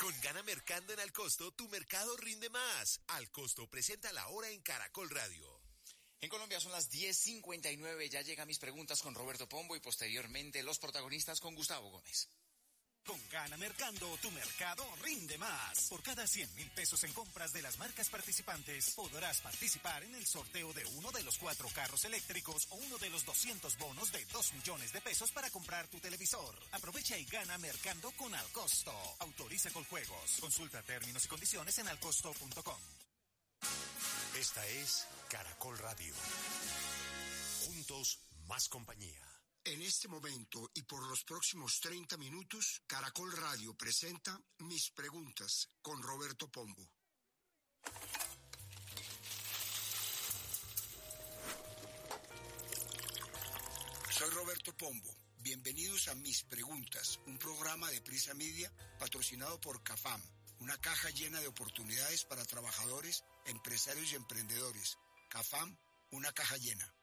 Con Gana Mercando en Alcosto, tu mercado rinde más. Alcosto presenta la hora en Caracol Radio. En Colombia son las 10:59, ya llegan mis preguntas con Roberto Pombo y posteriormente los protagonistas con Gustavo Gómez. Con Gana Mercando, tu mercado rinde más. Por cada 100,000 pesos en compras de las marcas participantes, podrás participar en el sorteo de uno de los 4 carros eléctricos o uno de los 200 bonos de 2 millones de pesos para comprar tu televisor. Aprovecha y gana Mercando con Alcosto. Autoriza Coljuegos. Consulta términos y condiciones en alcosto.com. Esta es Caracol Radio. Juntos, más compañía. En este momento y por los próximos 30 minutos, Caracol Radio presenta Mis Preguntas con Roberto Pombo. Soy Roberto Pombo. Bienvenidos a Mis Preguntas, un programa de Prisa Media patrocinado por CAFAM, una caja llena de oportunidades para trabajadores, empresarios y emprendedores. CAFAM, una caja llena.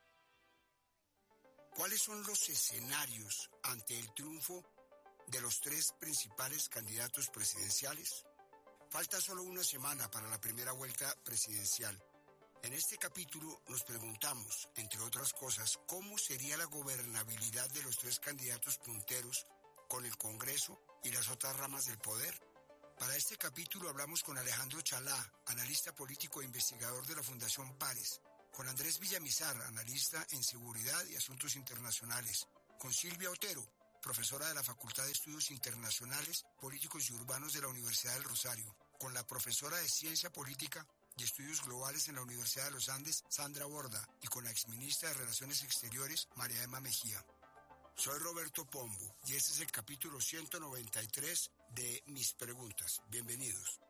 ¿Cuáles son los escenarios ante el triunfo de los 3 principales candidatos presidenciales? Falta solo una semana para la primera vuelta presidencial. En este capítulo nos preguntamos, entre otras cosas, cómo sería la gobernabilidad de los 3 candidatos punteros con el Congreso y las otras ramas del poder. Para este capítulo hablamos con Alejandro Chalá, analista político e investigador de la Fundación Pares, con Andrés Villamizar, analista en seguridad y asuntos internacionales, con Silvia Otero, profesora de la Facultad de Estudios Internacionales, Políticos y Urbanos de la Universidad del Rosario, con la profesora de Ciencia Política y Estudios Globales en la Universidad de los Andes, Sandra Borda, y con la exministra de Relaciones Exteriores, María Emma Mejía. Soy Roberto Pombo y este es el capítulo 193 de Mis Preguntas. Bienvenidos.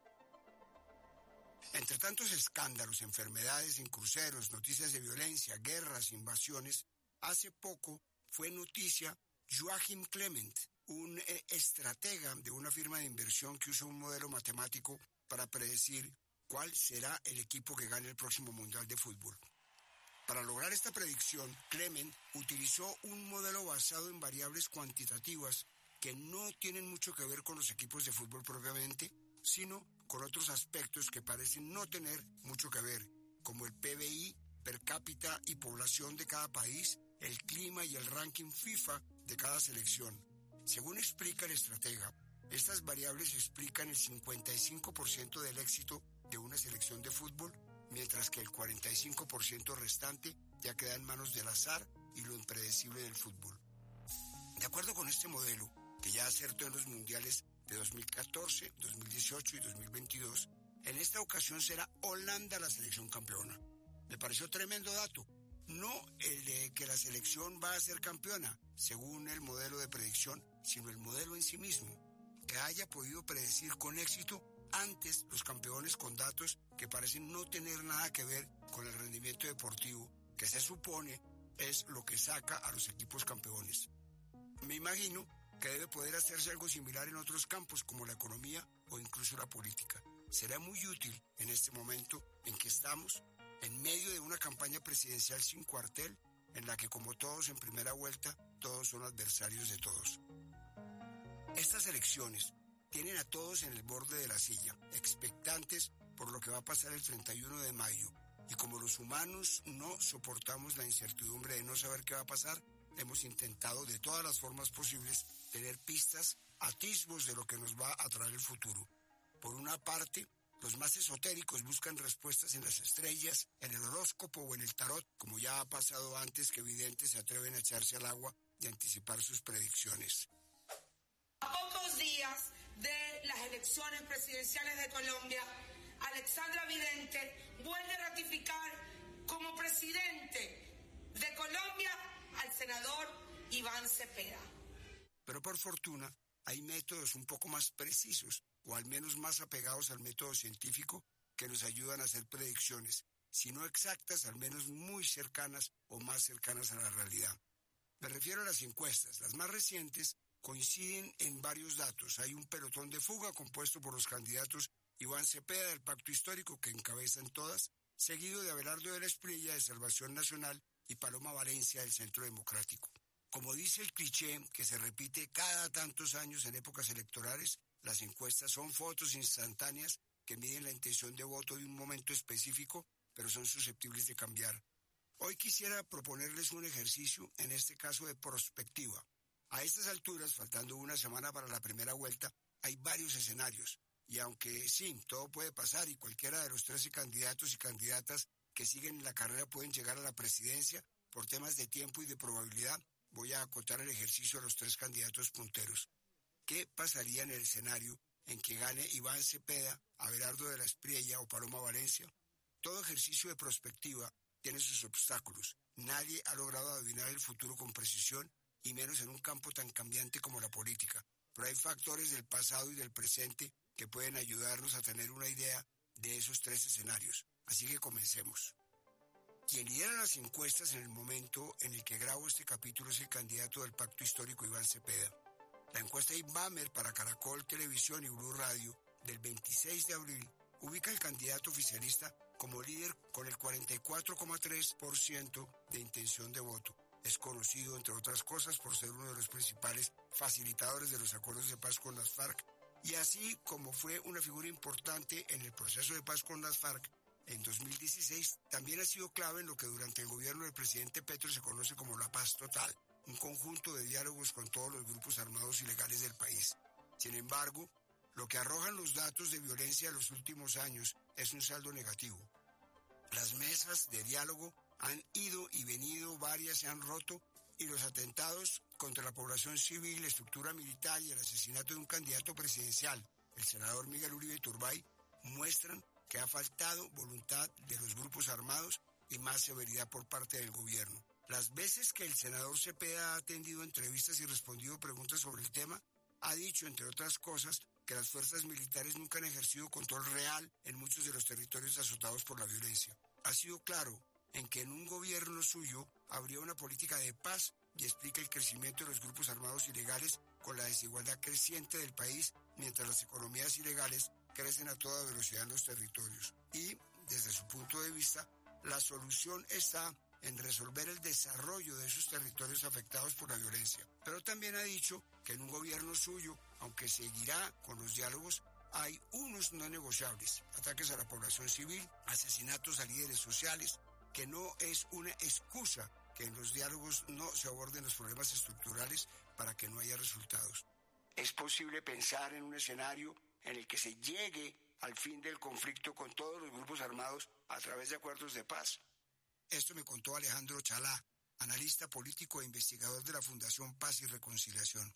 Entre tantos escándalos, enfermedades en cruceros, noticias de violencia, guerras, invasiones, hace poco fue noticia Joachim Clement, un estratega de una firma de inversión que usa un modelo matemático para predecir cuál será el equipo que gane el próximo Mundial de Fútbol. Para lograr esta predicción, Clement utilizó un modelo basado en variables cuantitativas que no tienen mucho que ver con los equipos de fútbol propiamente, sino con otros aspectos que parecen no tener mucho que ver, como el PBI per cápita y población de cada país, el clima y el ranking FIFA de cada selección. Según explica el estratega, estas variables explican el 55% del éxito de una selección de fútbol, mientras que el 45% restante ya queda en manos del azar y lo impredecible del fútbol. De acuerdo con este modelo, que ya acertó en los mundiales de 2014, 2018 y 2022, en esta ocasión será Holanda la selección campeona. Me pareció tremendo dato. No el de que la selección va a ser campeona, según el modelo de predicción, sino el modelo en sí mismo, que haya podido predecir con éxito antes los campeones con datos que parecen no tener nada que ver con el rendimiento deportivo, que se supone es lo que saca a los equipos campeones. Me imagino que debe poder hacerse algo similar en otros campos como la economía o incluso la política. Será muy útil en este momento en que estamos en medio de una campaña presidencial sin cuartel, en la que como todos en primera vuelta, todos son adversarios de todos. Estas elecciones tienen a todos en el borde de la silla, expectantes por lo que va a pasar el 31 de mayo. Y como los humanos no soportamos la incertidumbre de no saber qué va a pasar, hemos intentado de todas las formas posibles tener pistas, atisbos de lo que nos va a traer el futuro. Por una parte, los más esotéricos buscan respuestas en las estrellas, en el horóscopo o en el tarot, como ya ha pasado antes que videntes se atreven a echarse al agua y anticipar sus predicciones. A pocos días de las elecciones presidenciales de Colombia, Alexandra Vidente vuelve a ratificar como presidente de Colombia al senador Iván Cepeda. Pero por fortuna hay métodos un poco más precisos, o al menos más apegados al método científico, que nos ayudan a hacer predicciones, si no exactas, al menos muy cercanas o más cercanas a la realidad. Me refiero a las encuestas. Las más recientes coinciden en varios datos. Hay un pelotón de fuga compuesto por los candidatos Iván Cepeda del Pacto Histórico, que encabezan todas, seguido de Abelardo de la Espriella de Salvación Nacional y Paloma Valencia del Centro Democrático. Como dice el cliché que se repite cada tantos años en épocas electorales, Las encuestas son fotos instantáneas que miden la intención de voto de un momento específico, pero son susceptibles de cambiar. Hoy quisiera proponerles un ejercicio, en este caso de prospectiva. A estas alturas, faltando una semana para la primera vuelta, hay varios escenarios. Y aunque sí, todo puede pasar y cualquiera de los 13 candidatos y candidatas que siguen en la carrera pueden llegar a la presidencia, por temas de tiempo y de probabilidad, voy a acotar el ejercicio a los 3 candidatos punteros. ¿Qué pasaría en el escenario en que gane Iván Cepeda, Abelardo de la Espriella o Paloma Valencia? Todo ejercicio de prospectiva tiene sus obstáculos. Nadie ha logrado adivinar el futuro con precisión, y menos en un campo tan cambiante como la política. Pero hay factores del pasado y del presente que pueden ayudarnos a tener una idea de esos 3 escenarios. Así que comencemos. Quien lidera las encuestas en el momento en el que grabo este capítulo es el candidato del Pacto Histórico, Iván Cepeda. La encuesta INVAMER para Caracol Televisión y Blue Radio del 26 de abril ubica al candidato oficialista como líder con el 44,3% de intención de voto. Es conocido, entre otras cosas, por ser uno de los principales facilitadores de los acuerdos de paz con las FARC, y así como fue una figura importante en el proceso de paz con las FARC en 2016, también ha sido clave en lo que durante el gobierno del presidente Petro se conoce como la paz total, un conjunto de diálogos con todos los grupos armados ilegales del país. Sin embargo, lo que arrojan los datos de violencia de los últimos años es un saldo negativo. Las mesas de diálogo han ido y venido, varias se han roto, y los atentados contra la población civil, la estructura militar y el asesinato de un candidato presidencial, el senador Miguel Uribe Turbay, muestran que ha faltado voluntad de los grupos armados y más severidad por parte del gobierno. Las veces que el senador Cepeda ha atendido entrevistas y respondido preguntas sobre el tema, ha dicho, entre otras cosas, que las fuerzas militares nunca han ejercido control real en muchos de los territorios azotados por la violencia. Ha sido claro en que en un gobierno suyo habría una política de paz y explica el crecimiento de los grupos armados ilegales con la desigualdad creciente del país, mientras las economías ilegales crecen a toda velocidad en los territorios. Y, desde su punto de vista, la solución está en resolver el desarrollo de esos territorios afectados por la violencia. Pero también ha dicho que en un gobierno suyo, aunque seguirá con los diálogos, hay unos no negociables: ataques a la población civil, asesinatos a líderes sociales, que no es una excusa que en los diálogos no se aborden los problemas estructurales para que no haya resultados. Es posible pensar en un escenario en el que se llegue al fin del conflicto con todos los grupos armados a través de acuerdos de paz. Esto me contó Alejandro Chalá, analista político e investigador de la Fundación Paz y Reconciliación.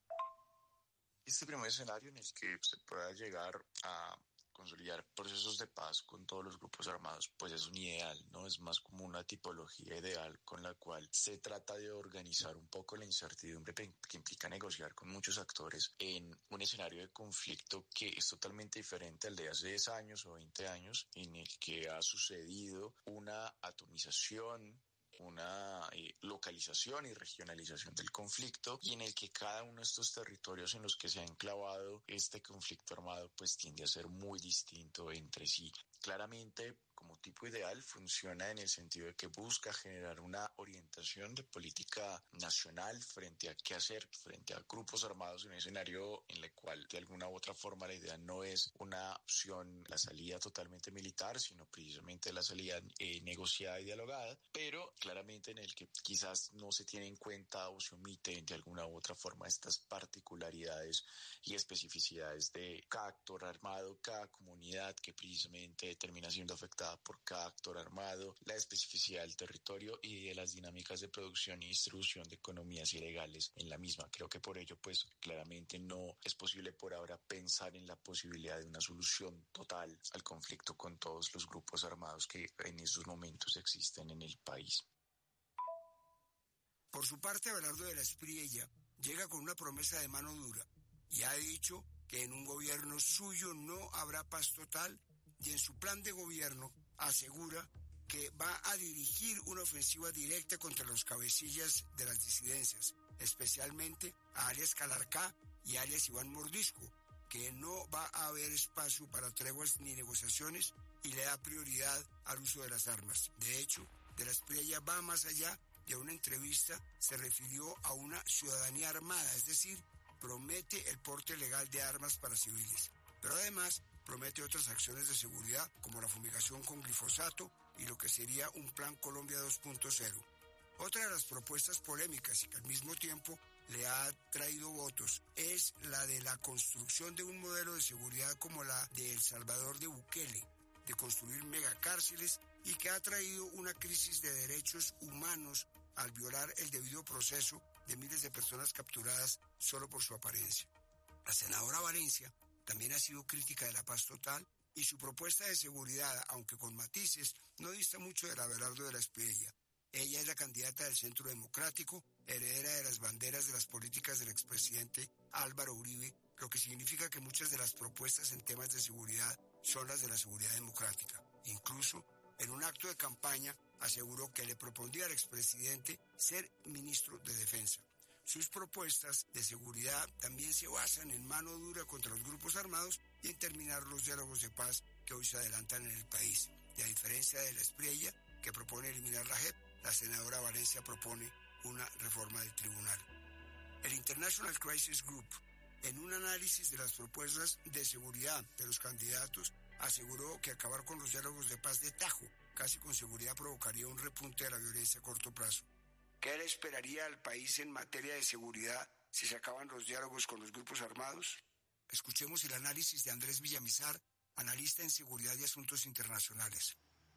Este primer escenario en el que se pueda llegar a consolidar procesos de paz con todos los grupos armados, pues es un ideal, ¿no? Es más como una tipología ideal con la cual se trata de organizar un poco la incertidumbre que implica negociar con muchos actores en un escenario de conflicto que es totalmente diferente al de hace 10 años o 20 años, en el que ha sucedido una atomización, una localización y regionalización del conflicto, y en el que cada uno de estos territorios en los que se ha enclavado este conflicto armado pues tiende a ser muy distinto entre sí. Claramente, como tipo ideal, funciona en el sentido de que busca generar una orientación de política nacional frente a qué hacer frente a grupos armados en un escenario en el cual de alguna u otra forma la idea no es una opción, la salida totalmente militar, sino precisamente la salida negociada y dialogada, pero claramente en el que quizás no se tiene en cuenta o se omite de alguna u otra forma estas particularidades y especificidades de cada actor armado, cada comunidad que precisamente termina siendo afectada por cada actor armado, la especificidad del territorio y de las dinámicas de producción y distribución de economías ilegales en la misma. Creo que por ello, pues claramente no es posible por ahora pensar en la posibilidad de una solución total al conflicto con todos los grupos armados que en estos momentos existen en el país. Por su parte, Abelardo de la Espriella llega con una promesa de mano dura y ha dicho que en un gobierno suyo no habrá paz total, y en su plan de gobierno asegura que va a dirigir una ofensiva directa contra los cabecillas de las disidencias, especialmente a alias Calarcá y alias Iván Mordisco, que no va a haber espacio para treguas ni negociaciones y le da prioridad al uso de las armas. De hecho, de la Espriella va más allá y a una entrevista se refirió a una ciudadanía armada, es decir, promete el porte legal de armas para civiles, pero además promete otras acciones de seguridad como la fumigación con glifosato y lo que sería un Plan Colombia 2.0. Otra de las propuestas polémicas y que al mismo tiempo le ha traído votos es la de la construcción de un modelo de seguridad como la de El Salvador de Bukele, de construir megacárceles, y que ha traído una crisis de derechos humanos al violar el debido proceso de miles de personas capturadas solo por su apariencia. La senadora Valencia también ha sido crítica de la paz total y su propuesta de seguridad, aunque con matices, no dista mucho del Abelardo de la Espriella. Ella es la candidata del Centro Democrático, heredera de las banderas de las políticas del expresidente Álvaro Uribe, lo que significa que muchas de las propuestas en temas de seguridad son las de la seguridad democrática. Incluso, en un acto de campaña, aseguró que le propondría al expresidente ser ministro de Defensa. Sus propuestas de seguridad también se basan en mano dura contra los grupos armados y en terminar los diálogos de paz que hoy se adelantan en el país. Y a diferencia de la Espriella, que propone eliminar la JEP, la senadora Valencia propone una reforma del tribunal. El International Crisis Group, en un análisis de las propuestas de seguridad de los candidatos, aseguró que acabar con los diálogos de paz de tajo casi con seguridad provocaría un repunte de la violencia a corto plazo. ¿Qué le esperaría al país en materia de seguridad si se acaban los diálogos con los grupos armados? Escuchemos el análisis de Andrés Villamizar, analista en seguridad y asuntos internacionales.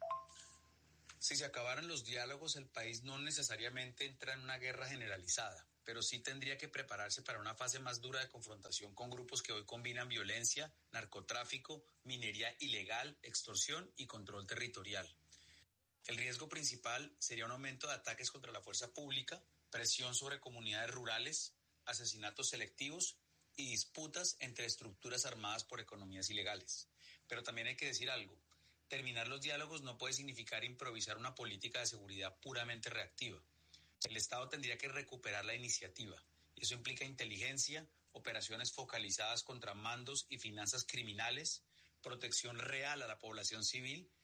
Si se acabaran los diálogos, el país no necesariamente entra en una guerra generalizada, pero sí tendría que prepararse para una fase más dura de confrontación con grupos que hoy combinan violencia, narcotráfico, minería ilegal, extorsión y control territorial. El riesgo principal sería un aumento de ataques contra la fuerza pública, presión sobre comunidades rurales, asesinatos selectivos y disputas entre estructuras armadas por economías ilegales. Pero también hay que decir algo. Terminar los diálogos no puede significar improvisar una política de seguridad puramente reactiva. El Estado tendría que recuperar la iniciativa, y eso implica inteligencia, operaciones focalizadas contra mandos y finanzas criminales, protección real a la población civil